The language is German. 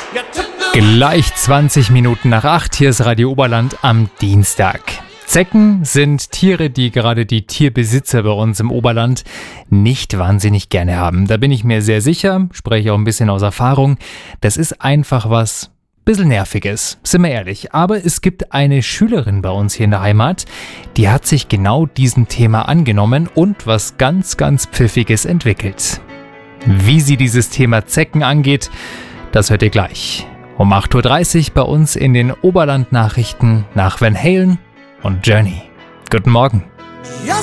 Gleich 20 Minuten nach 8, hier ist Radio Oberland am Dienstag. Zecken sind Tiere, die gerade die Tierbesitzer bei uns im Oberland nicht wahnsinnig gerne haben. Da bin ich mir sehr sicher, spreche auch ein bisschen aus Erfahrung. Das ist einfach was bisschen Nerviges, sind wir ehrlich. Aber es gibt eine Schülerin bei uns hier in der Heimat, die hat sich genau diesem Thema angenommen und was ganz, ganz Pfiffiges entwickelt. Wie sie dieses Thema Zecken angeht, das hört ihr gleich. Um 8.30 Uhr bei uns in den Oberland-Nachrichten nach Van Halen und Journey. Guten Morgen.